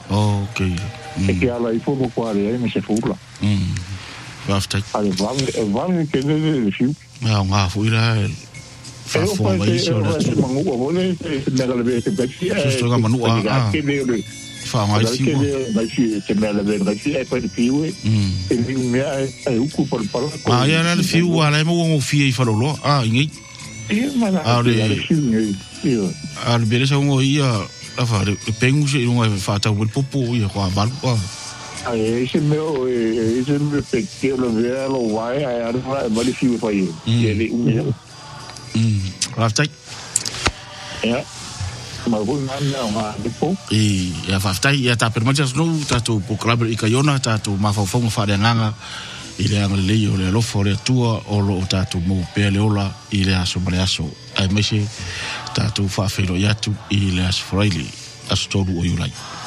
Okay. E ke ala I fomo kwa re me se fula. After. Ale vale ke ne fiu. Ya nga fuira. Fa fo mai so la. Mangu o le se mega le se beti. Justo ga manu Ke ne fa mai si. Se mega le beti e pa fiu. E ni me ai uku por. Ya na fiu ala mo ngo fi fa lo. Ngi. Ale bere sa ngo ia fa le pengu se ngo fa ta wel popo ia kwa ba. Ese meu ese me pequeno velo vai a vale fiu fa ia. Ele After. Ja. Maar hoe nou de po? Ja, after ja ta permanent no tato po club I kayona tato ma fa fonga fa nganga ile ang le yo le lo fore tua o lo tato mo pe le ola ile aso breaso ai mese tato fa felo yatu ile as fraile as todo o yulai